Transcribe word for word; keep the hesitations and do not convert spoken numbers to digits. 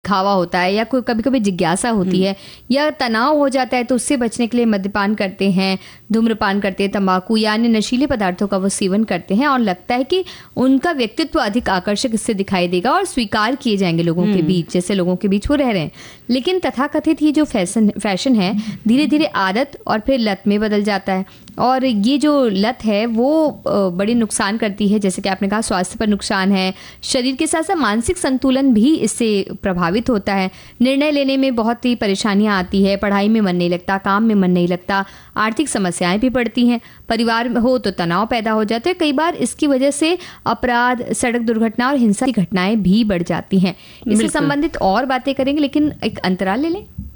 दिखावा होता है या कोई कभी कभी जिज्ञासा होती है या तनाव हो जाता है, तो उससे बचने के लिए मद्यपान करते हैं, धूम्रपान करते हैं, तंबाकू या अन्य नशीले पदार्थों का वो सेवन करते हैं और लगता है कि उनका व्यक्तित्व अधिक आकर्षक इससे दिखाई देगा और स्वीकार किए जाएंगे लोगों के बीच, जैसे लोगों के बीच वो रह रहे हैं। लेकिन तथाकथित ये जो फैशन फैशन है धीरे धीरे आदत और फिर लत में बदल जाता है और ये जो लत है वो बड़ी नुकसान करती है। जैसे कि आपने कहा स्वास्थ्य पर नुकसान है, शरीर के साथ साथ मानसिक संतुलन भी इससे प्रभावित होता है। निर्णय लेने में बहुत ही परेशानियां आती है, पढ़ाई में मन नहीं लगता, काम में मन नहीं लगता, आर्थिक समस्याएं भी बढ़ती हैं, परिवार हो तो तनाव पैदा हो जाते हैं। कई बार इसकी वजह से अपराध, सड़क दुर्घटना और हिंसा की घटनाएं भी बढ़ जाती हैं। इससे संबंधित और बातें करेंगे, लेकिन एक अंतराल ले लें।